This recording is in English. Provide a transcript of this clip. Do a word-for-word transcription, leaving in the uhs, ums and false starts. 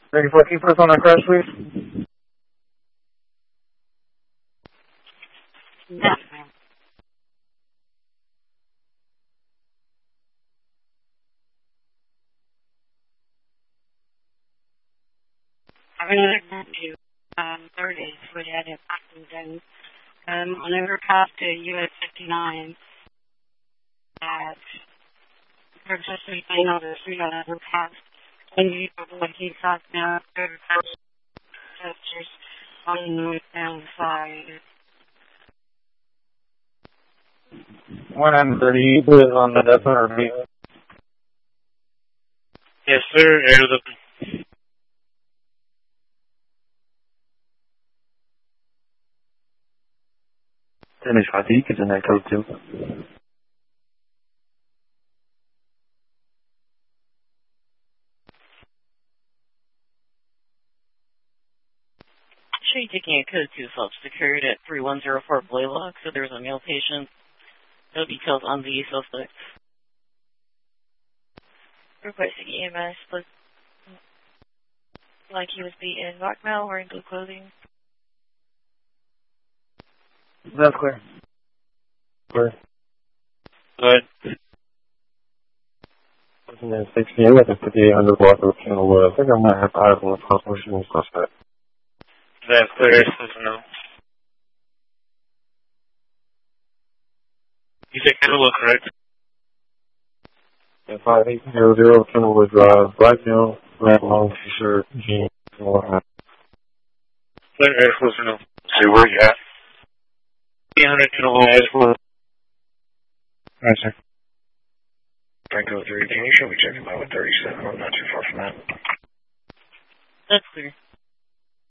Ready for keep us on that crash, please? Yes, ma'am. I have another group to um, third is we had in Washington. Um, on overpass to U S fifty-nine at Rochester Signal to three on overpass. And you people like he talked now overpass gestures on the northbound side. one hundred thirty, you put it on the definite review. Yes, sir. Air is open. Finish fatigue is in that code too. Sure, you're taking a code two self-secured at three one zero four Blaylock, so there's a male patient. No details on the suspect. Requesting E M S, but like he was beaten. Blackmail, wearing blue clothing. That's clear. Clear. Good. Listen to six P M at the fifty-eight hundred block of Kenilworth. I think I might have eyes on the possible suspect. That's clear. Listen now. You said Kenilworth, correct? Yeah, five eight zero zero Kenilworth Drive, black male, black long t-shirt, jeans, and whatnot. Clear. Air closer now. See where you at? eight hundred Kenilworth. Air closer. Right, sir. Franco three, can you show me checking by one thirty-seven? I'm not too far from that. That's clear.